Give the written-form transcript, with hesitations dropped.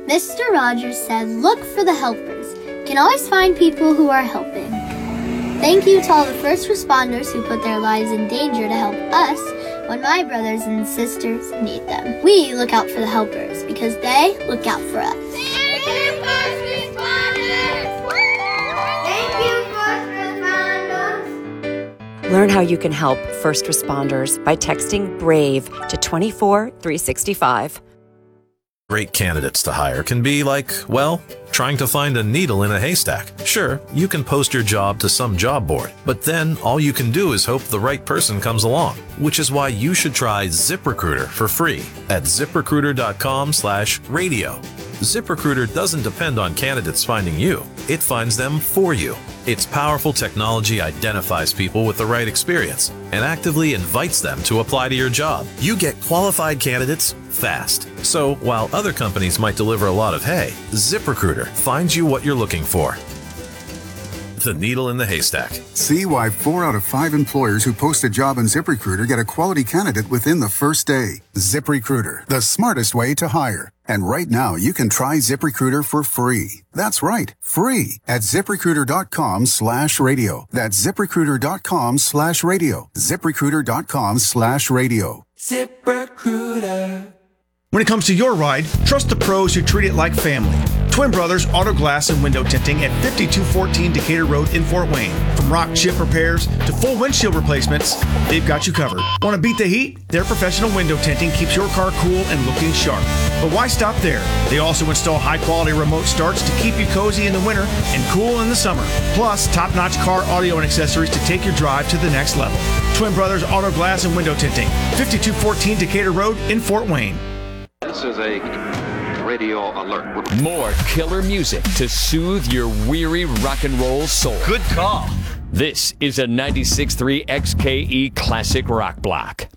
Mr. Rogers said, look for the helpers. You can always find people who are helping. Thank you to all the first responders who put their lives in danger to help us when my brothers and sisters need them. We look out for the helpers because they look out for us. Thank you, first responders! Thank you, first responders! Learn how you can help first responders by texting BRAVE to 24365. Great candidates to hire can be like, well, trying to find a needle in a haystack. Sure, you can post your job to some job board, but then all you can do is hope the right person comes along, which is why you should try ZipRecruiter for free at ziprecruiter.com/radio. ZipRecruiter doesn't depend on candidates finding you. It finds them for you. Its powerful technology identifies people with the right experience and actively invites them to apply to your job. You get qualified candidates fast. So while other companies might deliver a lot of hay, ZipRecruiter finds you what you're looking for. The needle in the haystack. See why 4 out of 5 employers who post a job on ZipRecruiter get a quality candidate within the first day. ZipRecruiter, the smartest way to hire. And right now, you can try ZipRecruiter for free. That's right, free at ZipRecruiter.com/radio. That's ZipRecruiter.com/radio. ZipRecruiter.com/radio. ZipRecruiter. When it comes to your ride, trust the pros who treat it like family. Twin Brothers Auto Glass and Window Tinting at 5214 Decatur Road in Fort Wayne. From rock chip repairs to full windshield replacements, they've got you covered. Want to beat the heat? Their professional window tinting keeps your car cool and looking sharp. But why stop there? They also install high-quality remote starts to keep you cozy in the winter and cool in the summer. Plus, top-notch car audio and accessories to take your drive to the next level. Twin Brothers Auto Glass and Window Tinting, 5214 Decatur Road in Fort Wayne. This is a radio alert. More killer music to soothe your weary rock and roll soul. Good call. This is a 96.3 XKE Classic Rock Block.